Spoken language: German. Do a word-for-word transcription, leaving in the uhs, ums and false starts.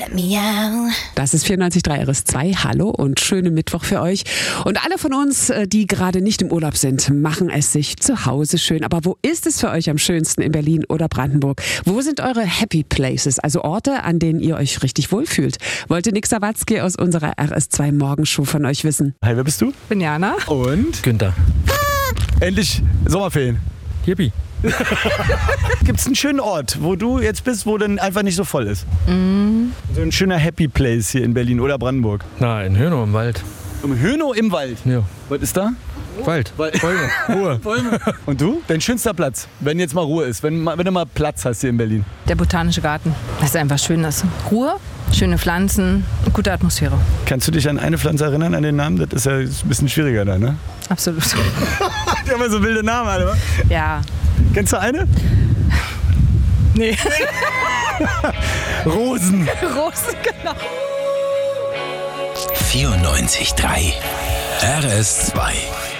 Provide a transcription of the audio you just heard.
Miau. Das ist vierundneunzig Komma drei R S zwei. Hallo und schönen Mittwoch für euch. Und alle von uns, die gerade nicht im Urlaub sind, machen es sich zu Hause schön. Aber wo ist es für euch am schönsten, in Berlin oder Brandenburg? Wo sind eure Happy Places, also Orte, an denen ihr euch richtig wohlfühlt? Wollte Nick Sawatzki aus unserer R S zwei Morgenshow von euch wissen. Hi, wer bist du? Bin Jana. Und? Günther. Endlich Sommerferien. Yippie. Gibt es einen schönen Ort, wo du jetzt bist, wo dann einfach nicht so voll ist? Mm. So ein schöner Happy Place hier in Berlin oder Brandenburg. Nein, Hönow im Wald. Im Hönow im Wald? Ja. Was ist da? Wald. Wald. Bäume. Ruhe. Bäume. Und du? Dein schönster Platz, wenn jetzt mal Ruhe ist, wenn, wenn du mal Platz hast hier in Berlin. Der Botanische Garten. Das ist einfach schön. Das ist Ruhe, schöne Pflanzen, gute Atmosphäre. Kannst du dich an eine Pflanze erinnern, an den Namen? Das ist ja ein bisschen schwieriger da, ne? Absolut. Die haben ja so wilde Namen, alle, wa? Ja. Kennst du eine? Nee. Rosen. Rosen, genau. vierundneunzig Komma drei R S zwei